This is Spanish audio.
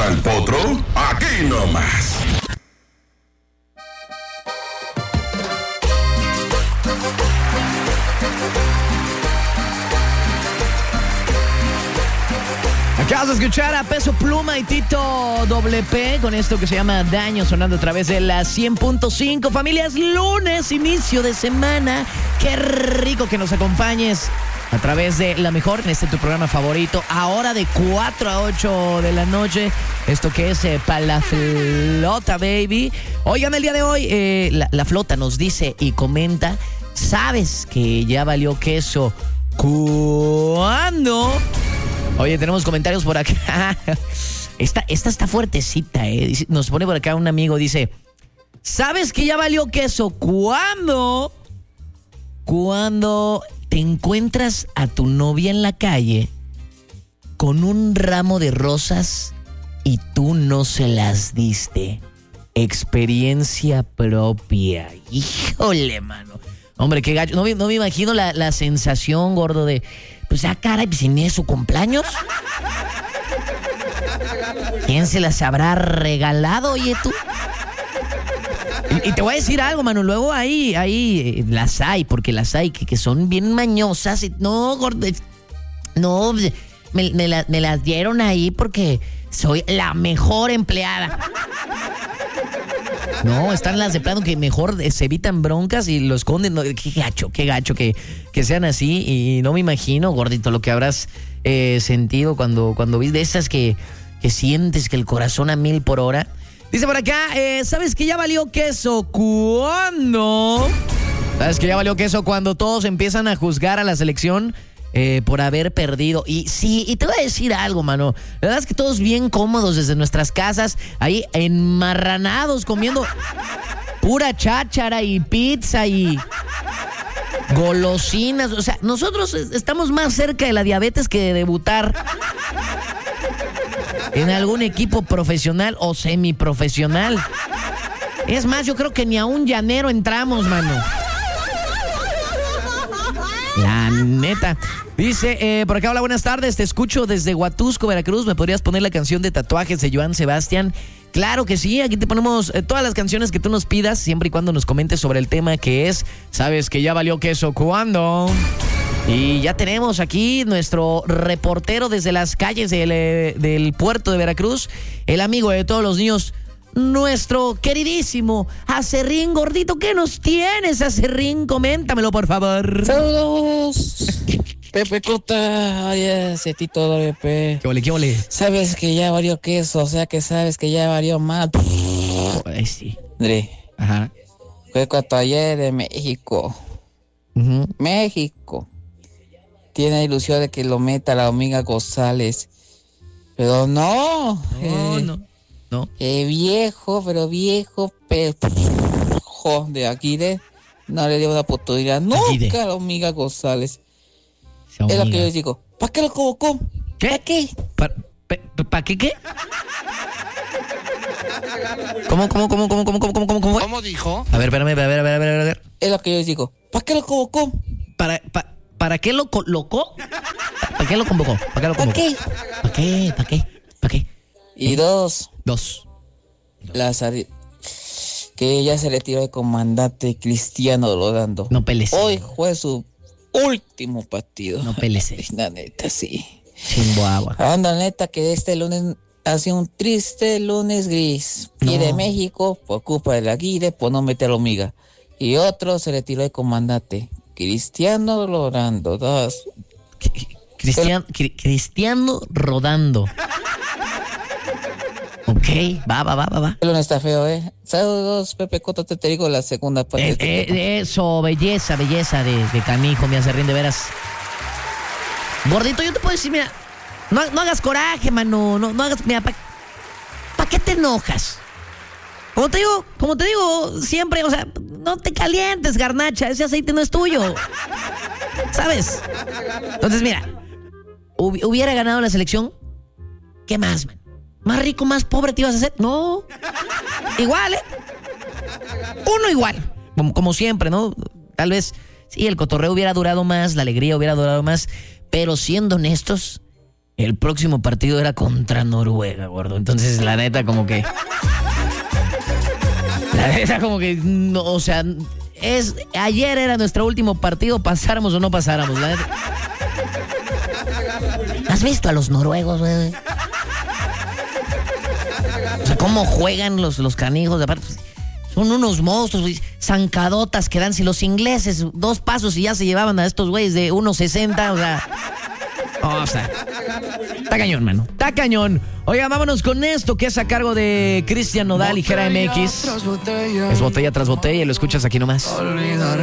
gusta el potro? Aquí nomás. Acabas de escuchar a Peso Pluma y Tito WP con esto que se llama Daño, sonando a través de la 100.5. Familias, lunes, inicio de semana. Qué rico que nos acompañes a través de La Mejor, en este tu programa favorito, ahora de 4 a 8 de la noche. Esto que es Pa' la Flota, baby. Oigan, el día de hoy la Flota nos dice y comenta: ¿sabes que ya valió queso cuando? Oye, tenemos comentarios por acá. Esta está fuertecita, ¿eh? Nos pone por acá un amigo, dice: ¿sabes que ya valió queso cuando te encuentras a tu novia en la calle con un ramo de rosas y tú no se las diste? Experiencia propia. Híjole, mano. Hombre, qué gacho. No me imagino la sensación, gordo, de... Pues ya, caray, pues en su cumpleaños. ¿Quién se las habrá regalado, oye, tú? Y te voy a decir algo, mano. Luego ahí las hay, porque las hay que son bien mañosas. No, gordo, no, me las dieron ahí porque soy la mejor empleada. No, están las de plano que mejor se evitan broncas y lo esconden. No, qué gacho que sean así. Y no me imagino, gordito, lo que habrás sentido cuando vis de esas que sientes que el corazón a 1000 por hora. Dice por acá, ¿sabes que ya valió queso cuando? ¿Sabes que ya valió queso cuando todos empiezan a juzgar a la selección por haber perdido? Y sí, y te voy a decir algo, mano. La verdad es que todos bien cómodos desde nuestras casas, ahí enmarranados, comiendo pura cháchara y pizza y golosinas. O sea, nosotros estamos más cerca de la diabetes que de debutar en algún equipo profesional o semiprofesional. Es más, yo creo que ni a un llanero entramos, mano. La neta. Dice, por acá, hola, buenas tardes, te escucho desde Huatusco, Veracruz. ¿Me podrías poner la canción de Tatuajes de Joan Sebastián? Claro que sí, aquí te ponemos todas las canciones que tú nos pidas, siempre y cuando nos comentes sobre el tema que es ¿sabes que ya valió queso cuando? Y ya tenemos aquí nuestro reportero desde las calles del puerto de Veracruz, el amigo de todos los niños, nuestro queridísimo Acerrín. Gordito, ¿qué nos tienes, Acerrín? Coméntamelo, por favor. Saludos, Pepe Cota, ese Tito WP. ¿Qué ole? Sabes que ya valió queso, o sea que sabes que ya valió mal. Ay, sí. André. Ajá. Fue cuando ayer de México. Uh-huh. México. Tiene ilusión de que lo meta la hormiga González. Pero no. No. Viejo de Aguirre. No le dio una oportunidad nunca a la hormiga González. Es lo que yo les digo. ¿Para qué lo convocó? ¿Qué? ¿Para qué? ¿Para qué? ¿Cómo? ¿Cómo dijo? A ver. Es lo que yo les digo. ¿Para qué lo convocó? ¿Para qué lo colocó? ¿Para qué lo convocó? ¿Para qué? Y dos. Que ya se retiró el comandante Cristiano Rolando. No pelees. Hoy fue su último partido. No pelees. La neta, sí. Chimboagua. Anda, neta, que este lunes ha sido un triste lunes gris. Y de México, por culpa de la Aguirre, por no meter hormiga. Y otro se retiró el comandante Cristiano Rolando. Cristiano Rodando. Ok, va. El lunes está feo, Saludos, Pepe Cota, te digo la segunda parte. Eso, belleza de canijo, me hace rin de veras. Gordito, yo te puedo decir, mira, no hagas coraje, mano, no hagas, mira, ¿para qué te enojas? Como te digo siempre, o sea, no te calientes, garnacha, ese aceite no es tuyo, ¿sabes? Entonces, mira, hubiera ganado la selección, ¿qué más, man? ¿Más rico, más pobre te ibas a hacer? No. Igual, Uno igual. Como siempre, ¿no? Tal vez, sí, el cotorreo hubiera durado más, la alegría hubiera durado más. Pero siendo honestos, el próximo partido era contra Noruega, gordo. Entonces, la neta, como que... no, o sea, ayer era nuestro último partido, pasáramos o no pasáramos, la neta. ¿Has visto a los noruegos, güey? O sea, cómo juegan los canijos, aparte... Son unos monstruos, güey, zancadotas que dan. Si los ingleses 2 pasos y ya se llevaban a estos güeyes de 1.60, o sea, está cañón, mano, está cañón. Oiga, vámonos con esto que es a cargo de Cristian Nodal y Jera MX. Es botella tras botella y lo escuchas aquí nomás.